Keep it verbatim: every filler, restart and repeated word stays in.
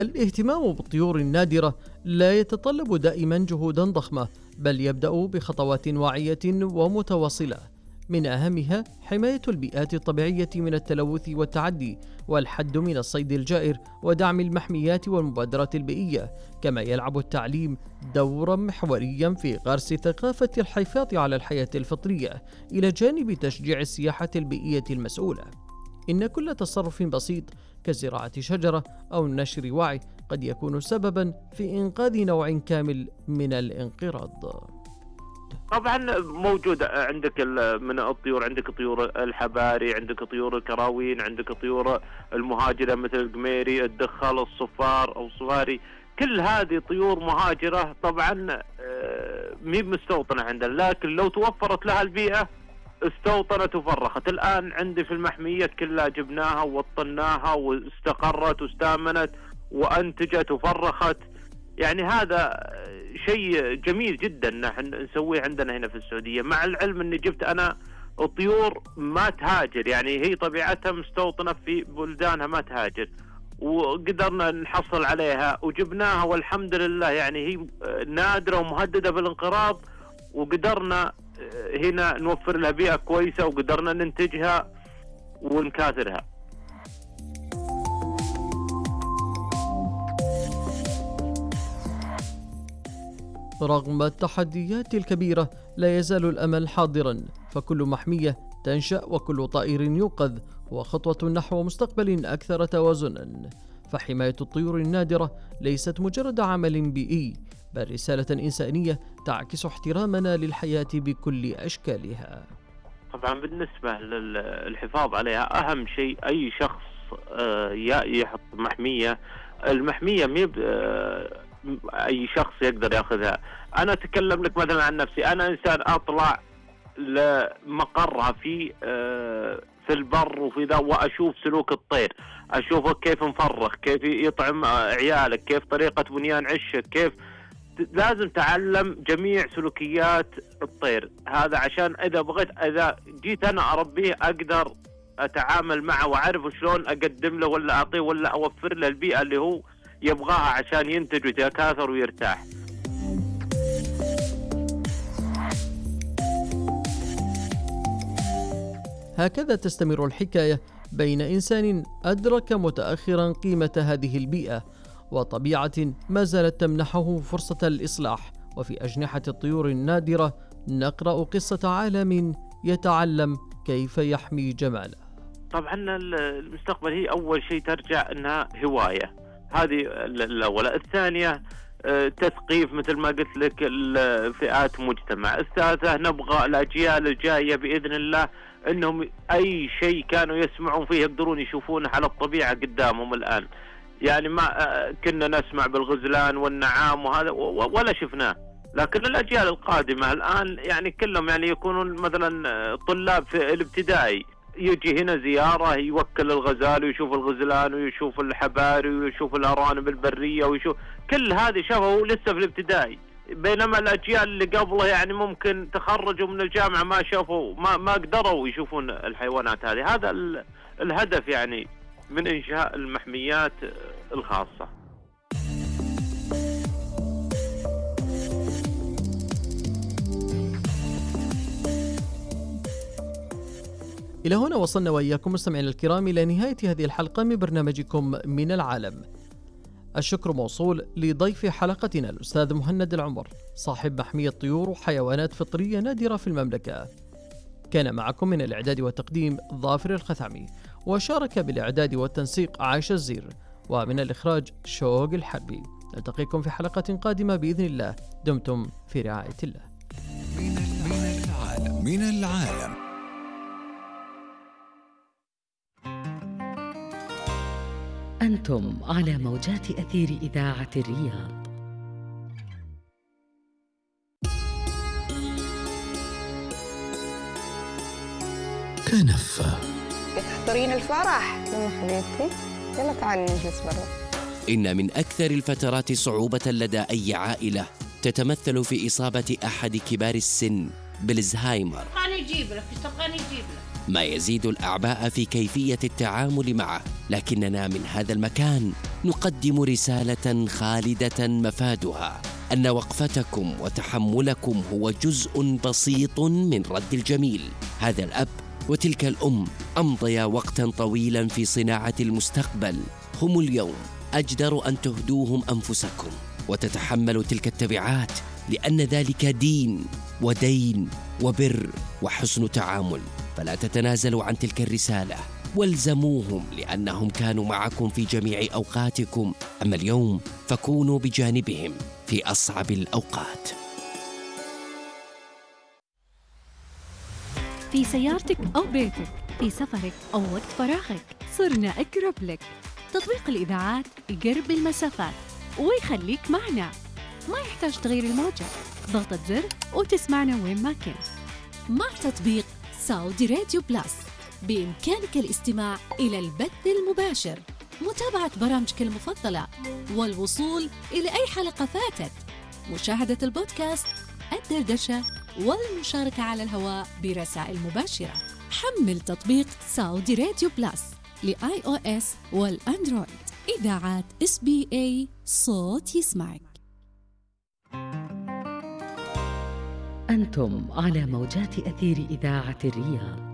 الاهتمام بالطيور النادرة لا يتطلب دائما جهودا ضخمة، بل يبدأ بخطوات واعية ومتواصلة، من أهمها حماية البيئات الطبيعية من التلوث والتعدي، والحد من الصيد الجائر، ودعم المحميات والمبادرات البيئية. كما يلعب التعليم دورا محوريا في غرس ثقافة الحفاظ على الحياة الفطرية، إلى جانب تشجيع السياحة البيئية المسؤولة. إن كل تصرف بسيط كزراعة شجرة أو نشر وعي قد يكون سببا في إنقاذ نوع كامل من الانقراض. طبعا موجود عندك من الطيور، عندك طيور الحباري، عندك طيور الكراوين، عندك طيور المهاجرة مثل القميري، الدخل، الصفار أو الصفاري. كل هذه طيور مهاجرة طبعا مي مستوطنة عندنا، لكن لو توفرت لها البيئة استوطنت وفرخت. الآن عندي في المحميات كلها جبناها ووطناها واستقرت واستامنت وأنتجت وفرخت. يعني هذا شيء جميل جدا نحن نسويه عندنا هنا في السعودية، مع العلم أني جبت أنا الطيور ما تهاجر، يعني هي طبيعتها مستوطنة في بلدانها ما تهاجر، وقدرنا نحصل عليها وجبناها والحمد لله. يعني هي نادرة ومهددة بالانقراض، وقدرنا هنا نوفر لها بيئة كويسة وقدرنا ننتجها ونكاثرها. رغم التحديات الكبيرة لا يزال الأمل حاضرا، فكل محمية تنشأ وكل طائر يوقظ هو خطوة نحو مستقبل أكثر توازنا. فحماية الطيور النادرة ليست مجرد عمل بيئي، بل رسالة إنسانية تعكس احترامنا للحياة بكل أشكالها. طبعا بالنسبة للحفاظ عليها أهم شيء أي شخص يحط محمية. المحمية ميب أي شخص يقدر يأخذها. أنا أتكلم لك مثلا عن نفسي، أنا إنسان أطلع لمقرها في في البر وفي ذا وأشوف سلوك الطير، أشوفه كيف مفرخ، كيف يطعم عيالك، كيف طريقة بنيان عشك، كيف لازم تعلم جميع سلوكيات الطير. هذا عشان إذا بغيت إذا جيت أنا أربيه أقدر أتعامل معه وأعرف شلون أقدم له ولا أعطيه ولا أوفر له البيئة اللي هو يبغاها عشان ينتج ويتكاثر ويرتاح. هكذا تستمر الحكاية بين إنسان أدرك متأخرا قيمة هذه البيئة وطبيعة ما زالت تمنحه فرصة الإصلاح، وفي أجنحة الطيور النادرة نقرأ قصة عالم يتعلم كيف يحمي جماله. طبعا المستقبل هي أول شيء ترجع أنها هواية، هذه الأولى. الثانية تثقيف مثل ما قلت لك الفئات مجتمع. الثالثة نبغى الأجيال الجاية بإذن الله أنهم أي شيء كانوا يسمعون فيه يقدرون يشوفونه على الطبيعة قدامهم الآن. يعني ما كنا نسمع بالغزلان والنعام وهذا ولا شفناه، لكن الأجيال القادمة الآن يعني كلهم يعني يكونون مثلا طلاب في الابتدائي، يجي هنا زيارة يوكل الغزال ويشوف الغزلان ويشوف الحباري ويشوف الأرانب البرية ويشوف كل هذه شافه لسه في الابتدائي، بينما الأجيال اللي قبله يعني ممكن تخرجوا من الجامعة ما شافوا ما ما قدروا يشوفون الحيوانات هذه. هذا الهدف يعني من إنشاء المحميات الخاصة. إلى هنا وصلنا وإياكم مستمعينا الكرام إلى نهاية هذه الحلقة من برنامجكم من العالم. الشكر موصول لضيف حلقتنا الأستاذ مهند العمر، صاحب محمية طيور وحيوانات فطرية نادرة في المملكة. كان معكم من الإعداد والتقديم ظافر الخثعمي، وشارك بالإعداد والتنسيق عايشة الزير، ومن الإخراج شوق الحربي. نلتقيكم في حلقة قادمة بإذن الله. دمتم في رعاية الله. من العالم من العالم أنتم على موجات أثير إذاعة الرياض. كنفة. تحضرين الفرح يا حبيبتي؟ يلا تعالي نجلس برا. إن من أكثر الفترات صعوبة لدى أي عائلة تتمثل في إصابة أحد كبار السن بالزهايمر. تبغاني أجيب لك؟ تبغاني أجيب لك؟ ما يزيد الأعباء في كيفية التعامل معه. لكننا من هذا المكان نقدم رسالة خالدة مفادها أن وقفتكم وتحملكم هو جزء بسيط من رد الجميل. هذا الأب وتلك الأم أمضيا وقتا طويلا في صناعة المستقبل. هم اليوم أجدر أن تهدوهم أنفسكم وتتحملوا تلك التبعات، لأن ذلك دين ودين وبر وحسن تعامل. فلا تتنازلوا عن تلك الرسالة والزموهم، لأنهم كانوا معكم في جميع أوقاتكم. أما اليوم فكونوا بجانبهم في أصعب الأوقات. في سيارتك أو بيتك، في سفرك أو وقت فراغك، صرنا أقرب لك. تطبيق الإذاعات يقرب المسافات ويخليك معنا، ما يحتاج تغير الموجة، ضغطة زر وتسمعنا وين ما كنت. مع تطبيق سعودي راديو بلس بإمكانك الاستماع إلى البث المباشر، متابعة برامجك المفضلة، والوصول إلى أي حلقة فاتت، مشاهدة البودكاست، الدردشة، والمشاركة على الهواء برسائل مباشرة. حمل تطبيق سعودي راديو بلس لآي أو إس والأندرويد. إذاعات إس بي إيه، صوت يسمعك. أنتم على موجات أثير إذاعة الرياض.